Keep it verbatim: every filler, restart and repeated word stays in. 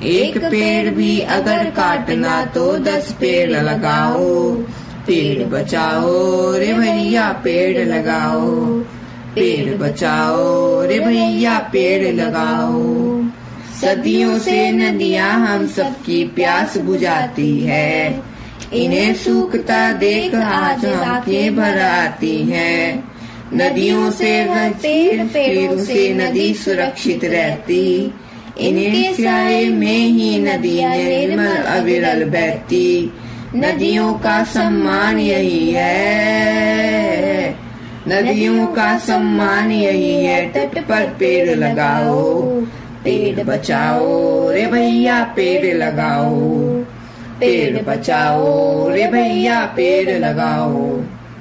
एक पेड़ भी अगर काटना तो दस पेड़ लगाओ। पेड़ बचाओ रे भैया पेड़ लगाओ। पेड़ बचाओ रे भैया पेड़ लगाओ। सदियों से नदियां हम सबकी प्यास बुझाती है। इन्हें सूखता देख आज आंखें भर आती हैं। नदियों से पेड़ पेड़ों से नदी सुरक्षित रहती। इनके साए में ही नदियां निर्मल अविरल बहती। नदियों का सम्मान यही है। नदियों का सम्मान यही है। तट पर पेड़ लगाओ। पेड़ बचाओ रे भैया पेड़ लगाओ। पेड़ बचाओ रे भैया पेड़ लगाओ।